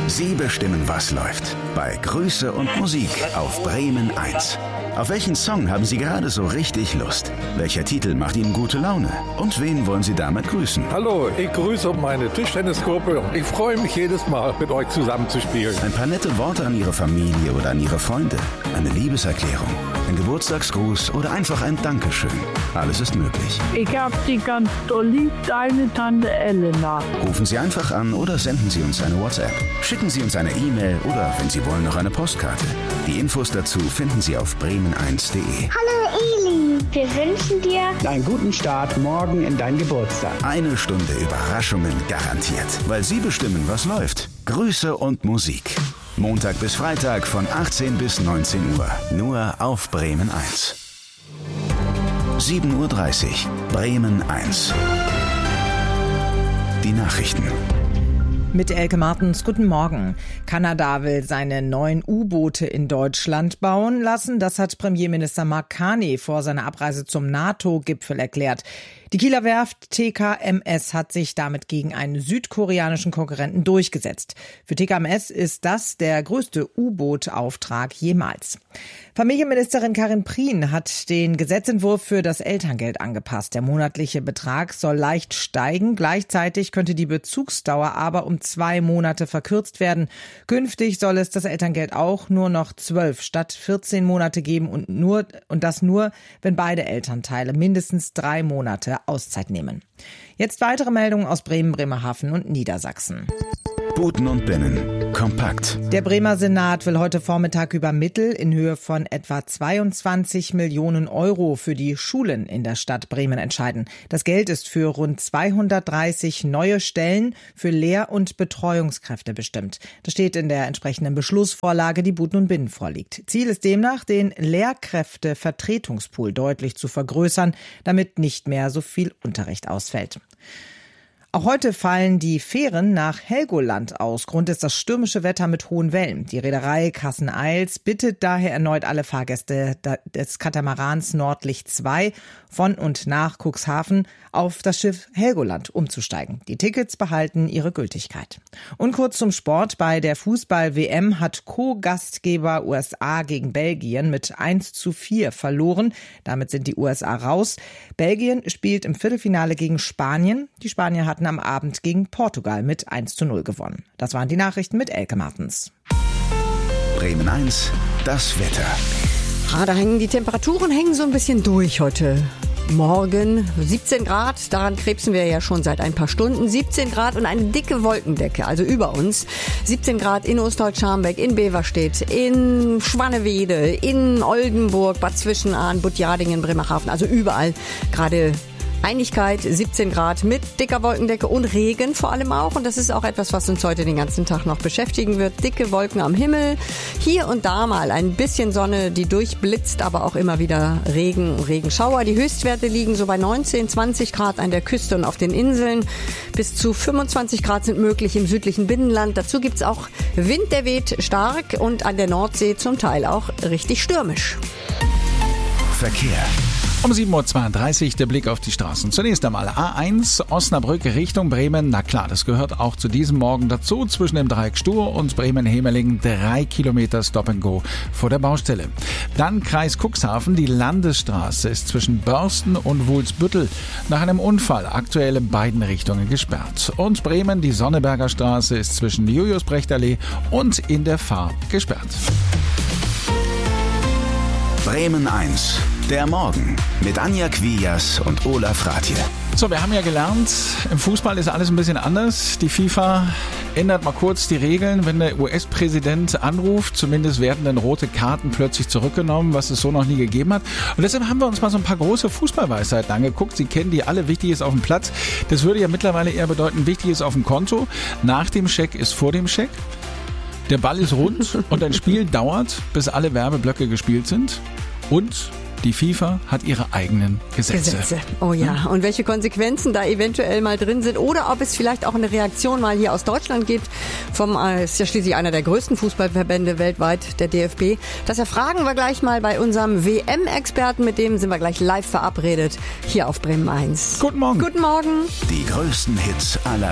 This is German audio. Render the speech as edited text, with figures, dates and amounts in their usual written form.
Sie bestimmen, was läuft. Bei Grüße und Musik auf Bremen 1. Auf welchen Song haben Sie gerade so richtig Lust? Welcher Titel macht Ihnen gute Laune? Und wen wollen Sie damit grüßen? Hallo, ich grüße meine Tischtennisgruppe. Ich freue mich jedes Mal, mit euch zusammen zu spielen. Ein paar nette Worte an Ihre Familie oder an Ihre Freunde. Eine Liebeserklärung, ein Geburtstagsgruß oder einfach ein Dankeschön. Alles ist möglich. Ich hab Sie ganz doll lieb, deine Tante Elena. Rufen Sie einfach an oder senden Sie uns eine WhatsApp. Schicken Sie uns eine E-Mail oder, wenn Sie wollen, noch eine Postkarte. Die Infos dazu finden Sie auf bremen1.de. Hallo Eli, wir wünschen dir einen guten Start morgen in deinen Geburtstag. Eine Stunde Überraschungen garantiert, weil Sie bestimmen, was läuft. Grüße und Musik. Montag bis Freitag von 18 bis 19 Uhr. Nur auf Bremen 1. 7.30 Uhr. Bremen 1. Die Nachrichten. Mit Elke Martens, guten Morgen. Kanada will seine neuen U-Boote in Deutschland bauen lassen. Das hat Premierminister Mark Carney vor seiner Abreise zum NATO-Gipfel erklärt. Die Kieler Werft TKMS hat sich damit gegen einen südkoreanischen Konkurrenten durchgesetzt. Für TKMS ist das der größte U-Boot-Auftrag jemals. Familienministerin Karin Prien hat den Gesetzentwurf für das Elterngeld angepasst. Der monatliche Betrag soll leicht steigen. Gleichzeitig könnte die Bezugsdauer aber um 2 Monate verkürzt werden. Künftig soll es das Elterngeld auch nur noch 12 statt 14 Monate geben und das nur, wenn beide Elternteile mindestens 3 Monate Auszeit nehmen. Jetzt weitere Meldungen aus Bremen, Bremerhaven und Niedersachsen. Buten und Binnen. Kompakt. Der Bremer Senat will heute Vormittag über Mittel in Höhe von etwa 22 Millionen Euro für die Schulen in der Stadt Bremen entscheiden. Das Geld ist für rund 230 neue Stellen für Lehr- und Betreuungskräfte bestimmt. Das steht in der entsprechenden Beschlussvorlage, die Buten und Binnen vorliegt. Ziel ist demnach, den Lehrkräftevertretungspool deutlich zu vergrößern, damit nicht mehr so viel Unterricht ausfällt. Auch heute fallen die Fähren nach Helgoland aus. Grund ist das stürmische Wetter mit hohen Wellen. Die Reederei Cassen-Eils bittet daher erneut alle Fahrgäste des Katamarans Nordlicht 2 von und nach Cuxhaven auf das Schiff Helgoland umzusteigen. Die Tickets behalten ihre Gültigkeit. Und kurz zum Sport. Bei der Fußball-WM hat Co-Gastgeber USA gegen Belgien mit 1:4 verloren. Damit sind die USA raus. Belgien spielt im Viertelfinale gegen Spanien. Die Spanier hatten am Abend gegen Portugal mit 1:0 gewonnen. Das waren die Nachrichten mit Elke Martens. Bremen 1, das Wetter. Die Temperaturen hängen so ein bisschen durch heute Morgen. 17 Grad, daran krebsen wir ja schon seit ein paar Stunden. 17 Grad und eine dicke Wolkendecke, also über uns. 17 Grad in Ostdeutsch-Scharmbeck, in Beverstedt, in Schwannewede, in Oldenburg, Bad Zwischenahn, Budjadingen, Bremerhaven, also überall gerade Einigkeit, 17 Grad mit dicker Wolkendecke und Regen vor allem auch. Und das ist auch etwas, was uns heute den ganzen Tag noch beschäftigen wird. Dicke Wolken am Himmel, hier und da mal ein bisschen Sonne, die durchblitzt, aber auch immer wieder Regen und Regenschauer. Die Höchstwerte liegen so bei 19, 20 Grad an der Küste und auf den Inseln. Bis zu 25 Grad sind möglich im südlichen Binnenland. Dazu gibt's auch Wind, der weht stark und an der Nordsee zum Teil auch richtig stürmisch. Verkehr. Um 7.32 Uhr der Blick auf die Straßen. Zunächst einmal A1 Osnabrück Richtung Bremen. Na klar, das gehört auch zu diesem Morgen dazu. Zwischen dem Dreieck Stur und Bremen-Hemelingen 3 Kilometer Stop and Go vor der Baustelle. Dann Kreis Cuxhaven. Die Landesstraße ist zwischen Börsten und Wulsbüttel nach einem Unfall aktuell in beiden Richtungen gesperrt. Und Bremen, die Sonneberger Straße ist zwischen Julius-Brecht-Allee und in der Fahr gesperrt. Bremen 1, der Morgen mit Anja Quias und Olaf Ratje. So, wir haben ja gelernt, im Fußball ist alles ein bisschen anders. Die FIFA ändert mal kurz die Regeln, wenn der US-Präsident anruft. Zumindest werden dann rote Karten plötzlich zurückgenommen, was es so noch nie gegeben hat. Und deshalb haben wir uns mal so ein paar große Fußballweisheiten angeguckt. Sie kennen die alle. Wichtig ist auf dem Platz. Das würde ja mittlerweile eher bedeuten, wichtig ist auf dem Konto. Nach dem Scheck ist vor dem Scheck. Der Ball ist rund und ein Spiel dauert, bis alle Werbeblöcke gespielt sind. Und die FIFA hat ihre eigenen Gesetze. Oh ja, und welche Konsequenzen da eventuell mal drin sind oder ob es vielleicht auch eine Reaktion mal hier aus Deutschland gibt. Ist ja schließlich einer der größten Fußballverbände weltweit, der DFB. Das erfragen wir gleich mal bei unserem WM-Experten. Mit dem sind wir gleich live verabredet hier auf Bremen 1. Guten Morgen. Guten Morgen. Die größten Hits aller